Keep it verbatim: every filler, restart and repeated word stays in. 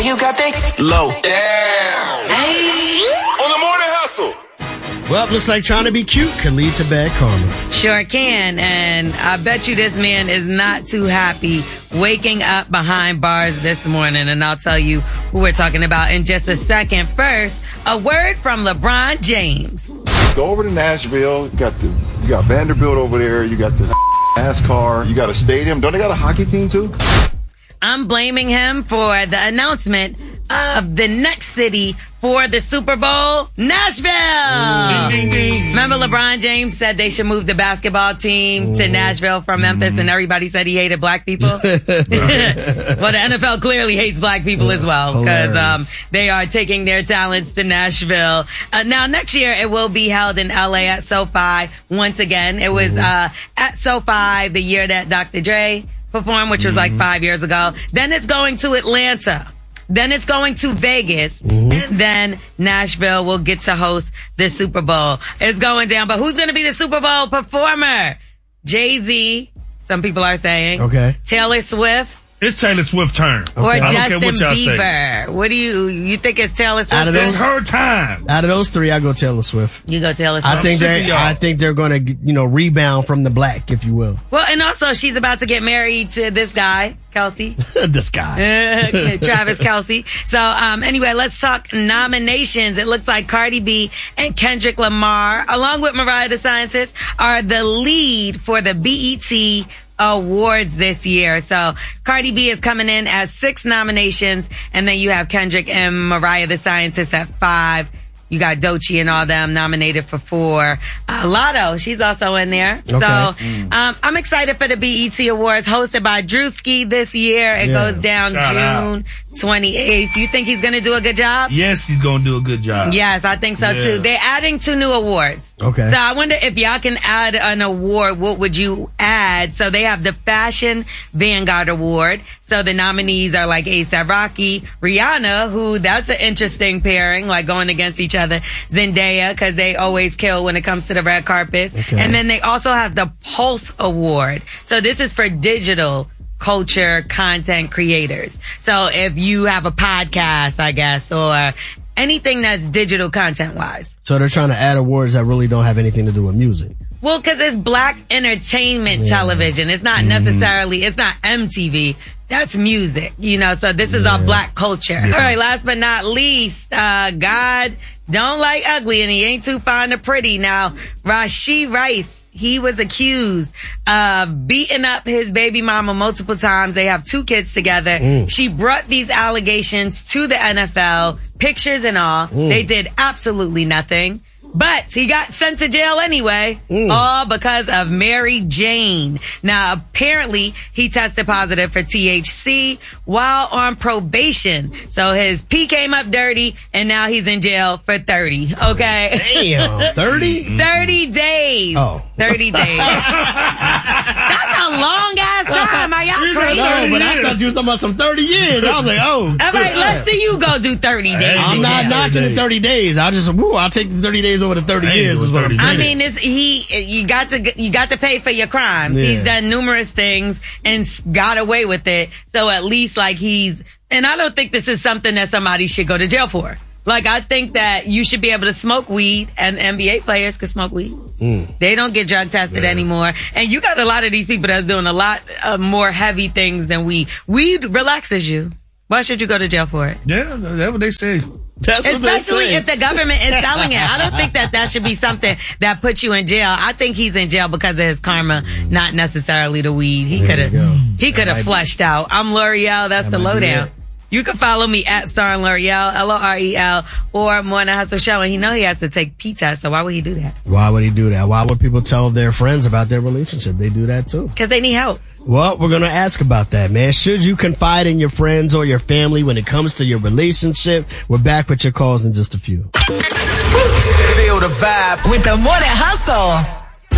you got that low down. Hey. On the Morning Hustle. Well, it looks like trying to be cute can lead to bad karma. Sure can, and I bet you this man is not too happy waking up behind bars this morning, and I'll tell you who we're talking about in just a second. First, a word from LeBron James. Go over to Nashville. You got the you got Vanderbilt over there. You got the NASCAR. You got a stadium. Don't they got a hockey team too? I'm blaming him for the announcement of the next city for the Super Bowl, Nashville. Ding, ding, ding. Remember LeBron James said they should move the basketball team to Nashville from Memphis, and everybody said he hated black people? Well, the N F L clearly hates black people as well, because um, they are taking their talents to Nashville. Uh, now, next year, it will be held in L A at SoFi once again. It was uh, at SoFi the year that Doctor Dre performed, which was like five years ago. Then it's going to Atlanta. Then it's going to Vegas. Mm-hmm. And then Nashville will get to host the Super Bowl. It's going down. But who's going to be the Super Bowl performer? Jay-Z, some people are saying. Okay. Taylor Swift. It's Taylor Swift's turn. Or okay. Justin what Bieber. Say. What do you, you think it's Taylor Swift? Out of those, it's her time. Out of those three, I go Taylor Swift. You go Taylor Swift. I think they, I think they're going to, you know, rebound from the black, if you will. Well, and also she's about to get married to this guy, Kelsey. This guy. Okay, Travis Kelsey. So, um, anyway, let's talk nominations. It looks like Cardi B and Kendrick Lamar, along with Mariah the Scientist, are the lead for the B E T Awards this year. So Cardi B is coming in as six nominations, and then you have Kendrick and Mariah the Scientist at five. You got Doechii and all them nominated for four. Uh, Lotto, she's also in there. Okay. So mm. um, I'm excited for the B E T Awards hosted by Drewski this year. It yeah. goes down Shout June out. twenty-eighth. You think he's going to do a good job? Yes, he's going to do a good job. Yes, I think so yeah. too. They're adding two new awards. Okay. So I wonder if y'all can add an award, what would you add? So they have the Fashion Vanguard Award. So the nominees are like A$AP Rocky, Rihanna, who that's an interesting pairing, like going against each other. Zendaya, because they always kill when it comes to the red carpet. Okay. And then they also have the Pulse Award. So this is for digital culture content creators. So if you have a podcast, I guess, or anything that's digital content wise. So they're trying to add awards that really don't have anything to do with music. Well, because it's black entertainment yeah. television. It's not mm-hmm. necessarily, it's not M T V. That's music, you know, so this is yeah. our black culture. Yeah. All right, last but not least, uh, God don't like ugly and he ain't too fond of pretty. Now, Rashee Rice, he was accused of beating up his baby mama multiple times. They have two kids together. Mm. She brought these allegations to the N F L, pictures and all. Mm. They did absolutely nothing. But he got sent to jail anyway, mm. all because of Mary Jane. Now, apparently, he tested positive for T H C while on probation. So his pee came up dirty, and now he's in jail for thirty, okay? Damn, thirty? thirty days. Oh. thirty days. That's a long-ass time. Are y'all crazy? No, but I thought you were talking about some thirty years. I was like, oh. All right, let's see you go do thirty days. I'm not knocking the thirty days. I just, woo, I'll take the thirty days over the thirty years is what I'm saying. I mean, it's, he, you got to, you got to pay for your crimes. Yeah. He's done numerous things and got away with it. So at least like he's, and I don't think this is something that somebody should go to jail for. Like, I think that you should be able to smoke weed, and N B A players can smoke weed. Mm. They don't get drug tested yeah. anymore. And you got a lot of these people that's doing a lot of more heavy things than weed. Weed relaxes you. Why should you go to jail for it? Yeah, that's what they say. That's what Especially they say. if the government is selling it. I don't think that that should be something that puts you in jail. I think he's in jail because of his karma, not necessarily the weed. He could have, he could have flushed out. I'm L'Oreal. That's that the lowdown. You can follow me at Star and L'Oreal, L O R E L, or Morning Hustle Show. And he know he has to take P test, so why would he do that? Why would he do that? Why would people tell their friends about their relationship? They do that too. Because they need help. Well, we're going to ask about that, man. Should you confide in your friends or your family when it comes to your relationship? We're back with your calls in just a few. Feel the vibe with the Morning Hustle.